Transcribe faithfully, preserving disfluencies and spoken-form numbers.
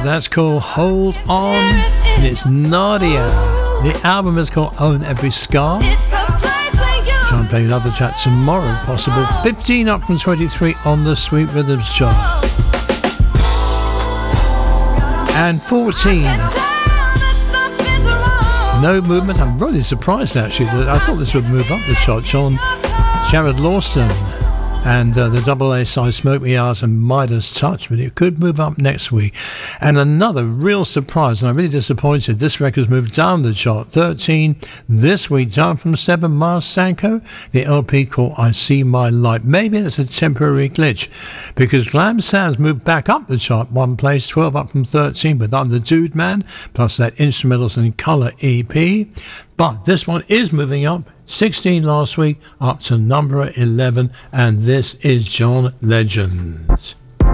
That's called Hold On, and it's Nadia. The album is called Own Every Scar. Try and play another track tomorrow, if possible. fifteen up from twenty-three on the Sweet Rhythms chart. And fourteen. No movement. I'm really surprised actually that I thought this would move up the chart. John Jared Lawson and uh, the double A side Smoke Me Out and Midas Touch, but it could move up next week. And another real surprise, and I'm really disappointed, this record's moved down the chart. thirteen this week, down from seven. Mars Sanko, the L P called I See My Light. Maybe it's a temporary glitch, because Glam Sounds moved back up the chart one place, twelve up from thirteen, with I'm the Dude Man, plus that Instrumentals and Colour E P. But this one is moving up, sixteen last week, up to number eleven, and this is John Legend.